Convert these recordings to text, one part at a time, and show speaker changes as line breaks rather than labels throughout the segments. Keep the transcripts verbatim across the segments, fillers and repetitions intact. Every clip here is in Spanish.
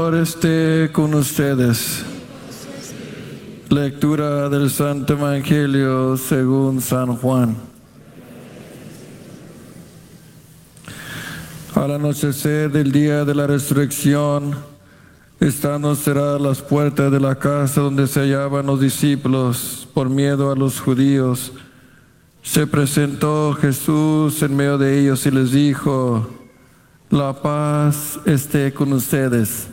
Señor esté con ustedes. Lectura del Santo Evangelio según San Juan. Al anochecer del día de la resurrección, estando cerradas las puertas de la casa donde se hallaban los discípulos por miedo a los judíos, se presentó Jesús en medio de ellos y les dijo: la paz esté con ustedes.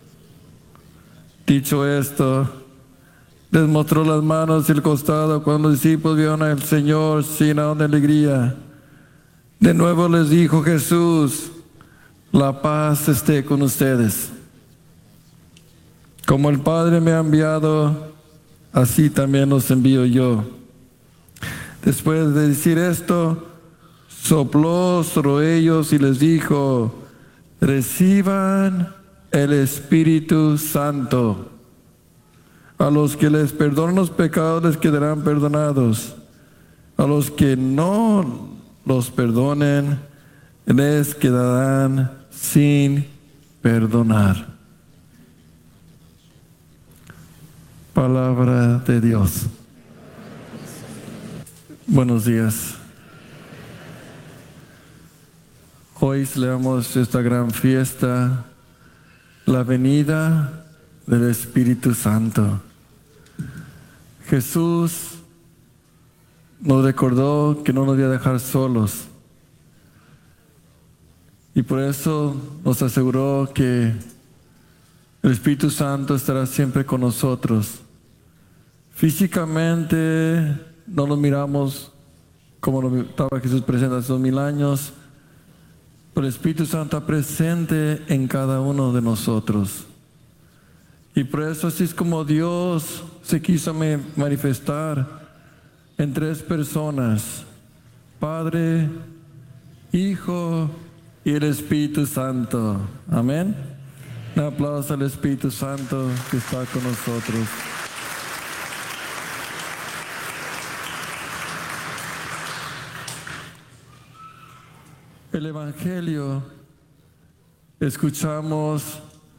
Dicho esto, les mostró las manos y el costado. Cuando los discípulos vieron al Señor, se llenaron de alegría. De nuevo les dijo Jesús: la paz esté con ustedes. Como el Padre me ha enviado, así también los envío yo. Después de decir esto, sopló sobre ellos y les dijo: reciban el Espíritu Santo. A los que les perdonen los pecados les quedarán perdonados. A los que no los perdonen les quedarán sin perdonar. Palabra de Dios. Buenos días. Hoy celebramos esta gran fiesta, la venida del Espíritu Santo. Jesús nos recordó que no nos iba a dejar solos. Y por eso nos aseguró que el Espíritu Santo estará siempre con nosotros. Físicamente no lo miramos como lo estaba Jesús presente hace dos mil años, pero el Espíritu Santo está presente en cada uno de nosotros. Y por eso así es como Dios se quiso manifestar en tres personas: Padre, Hijo y el Espíritu Santo. Amén. Un aplauso al Espíritu Santo que está con nosotros. El Evangelio, escuchamos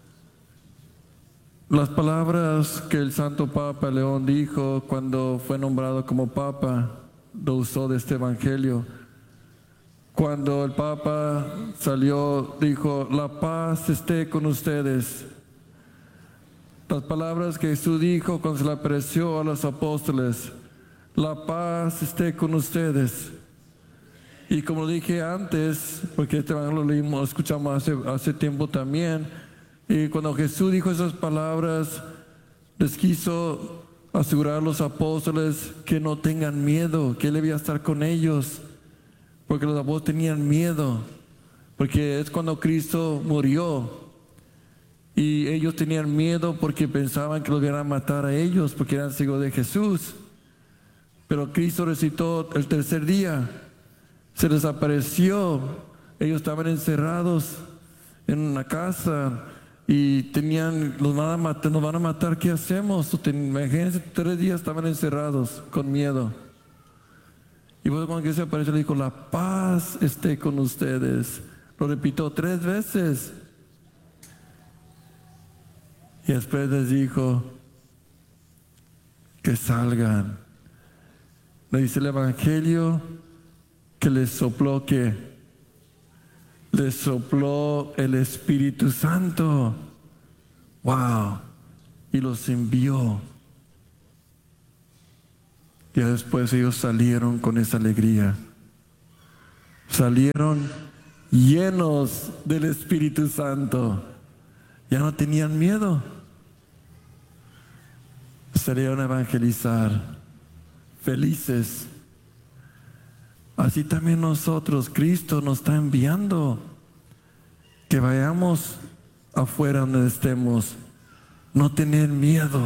las palabras que el Santo Papa León dijo cuando fue nombrado como Papa. Lo usó de este Evangelio. Cuando el Papa salió, dijo: la paz esté con ustedes. Las palabras que Jesús dijo cuando se le apareció a los apóstoles: la paz esté con ustedes. Y como lo dije antes, porque este evangelio lo leímos, escuchamos hace, hace tiempo también, y cuando Jesús dijo esas palabras, les quiso asegurar a los apóstoles que no tengan miedo, que Él debía estar con ellos, porque los apóstoles tenían miedo, porque es cuando Cristo murió, y ellos tenían miedo porque pensaban que los iban a matar a ellos, porque eran ciegos de Jesús. Pero Cristo resucitó el tercer día. Se les apareció, ellos estaban encerrados en una casa y tenían, los van a matar, nos van a matar, ¿qué hacemos? Imagínense, tres días estaban encerrados con miedo. Y luego cuando se apareció le dijo: la paz esté con ustedes. Lo repitió tres veces. Y después les dijo que salgan. Le dice el Evangelio que les sopló, que les sopló el Espíritu Santo. Wow. Y los envió. Y después ellos salieron con esa alegría. Salieron llenos del Espíritu Santo. Ya no tenían miedo. Salieron a evangelizar, felices. Así también nosotros, Cristo nos está enviando que vayamos afuera donde estemos, no tener miedo.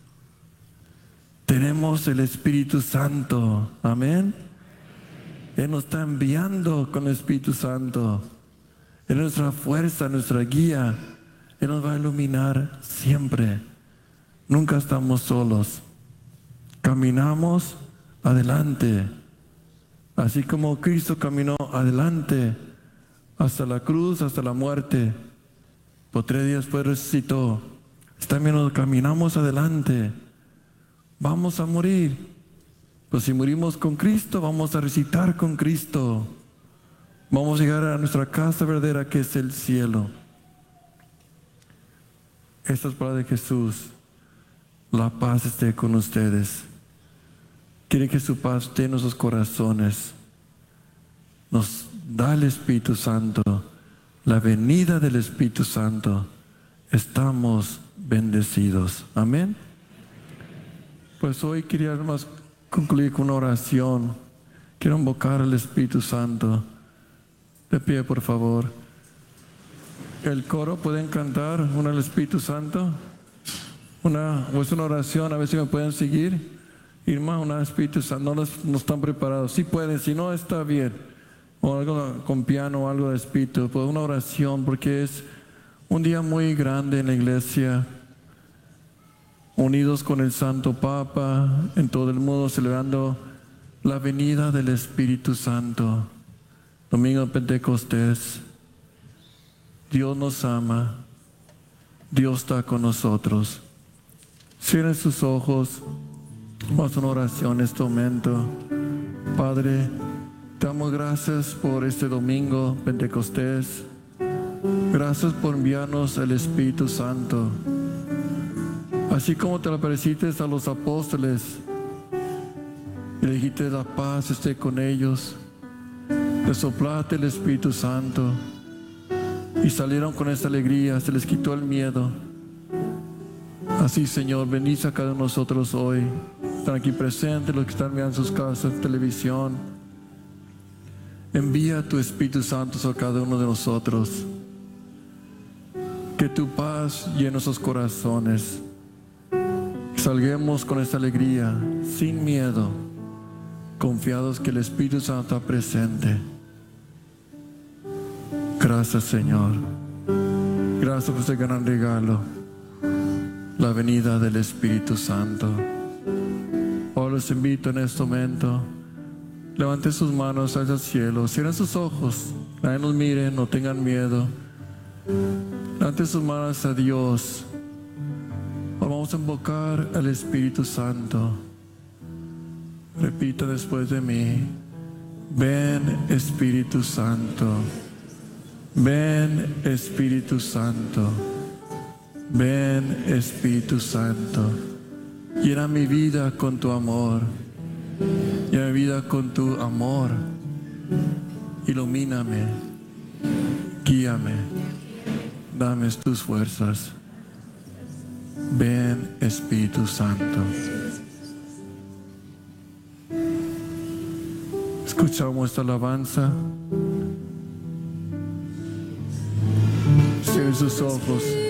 Tenemos el Espíritu Santo, amén. Él nos está enviando con el Espíritu Santo. Es nuestra fuerza, nuestra guía. Él nos va a iluminar siempre. Nunca estamos solos. Caminamos adelante. Así como Cristo caminó adelante hasta la cruz, hasta la muerte, Por tres días después resucitó. También nos caminamos adelante. Vamos a morir. Pues si morimos con Cristo, vamos a resucitar con Cristo. Vamos a llegar a nuestra casa verdadera, que es el cielo. Esta es palabra de Jesús. La paz esté con ustedes. Quiere que su paz esté en nuestros corazones. Nos da el Espíritu Santo. La venida del Espíritu Santo. Estamos bendecidos. Amén. Pues hoy quería más concluir con una oración. Quiero invocar al Espíritu Santo. De pie, por favor. El coro, ¿pueden cantar una al Espíritu Santo? Una, o es una oración, a ver si me pueden seguir. Irma, una al Espíritu Santo, no, no están preparados. Sí pueden, si no está bien. O algo con piano o algo de Espíritu. Pues una oración, porque es un día muy grande en la iglesia. Unidos con el Santo Papa, en todo el mundo celebrando la venida del Espíritu Santo. Domingo de Pentecostés. Dios nos ama. Dios está con nosotros. Cierren sus ojos. Vamos a hacer una oración en este momento. Padre, te damos gracias por este domingo Pentecostés. Gracias por enviarnos el Espíritu Santo. Así como te lo apareciste a los apóstoles y le dijiste la paz esté con ellos, le soplaste el Espíritu Santo y salieron con esta alegría, se les quitó el miedo. Así, Señor, bendice a cada uno de nosotros hoy. Están aquí presentes los que están mirando sus casas, televisión. Envía tu Espíritu Santo a cada uno de nosotros. Que tu paz llene nuestros corazones. Salguemos con esta alegría, sin miedo, confiados que el Espíritu Santo está presente. Gracias, Señor. Gracias por este gran regalo, la venida del Espíritu Santo. Hoy los invito en este momento. Levanten sus manos hacia el cielo, cierren sus ojos, nadie nos mire, no tengan miedo. Levanten sus manos a Dios. Ahora vamos a invocar al Espíritu Santo. Repita después de mí. Ven, Espíritu Santo. Ven, Espíritu Santo. Ven, Espíritu Santo. Llena mi vida con tu amor. Llena mi vida con tu amor. Ilumíname. Guíame. Dame tus fuerzas. Ven, Espíritu Santo. Escuchamos esta alabanza. Cierren sus ojos.